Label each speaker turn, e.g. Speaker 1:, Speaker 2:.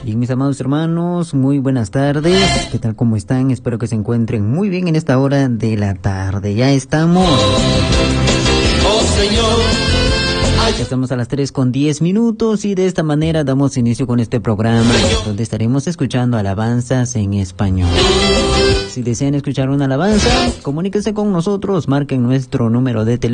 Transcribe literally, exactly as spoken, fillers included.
Speaker 1: Bien, mis amados hermanos, muy buenas tardes. ¿Qué tal? ¿Cómo están? Espero que se encuentren muy bien en esta hora de la tarde. Ya estamos.
Speaker 2: Oh Señor.
Speaker 1: Ya estamos a las tres con diez minutos y de esta manera damos inicio con este programa donde estaremos escuchando alabanzas en español. Si desean escuchar una alabanza, comuníquense con nosotros, marquen nuestro número de teléfono.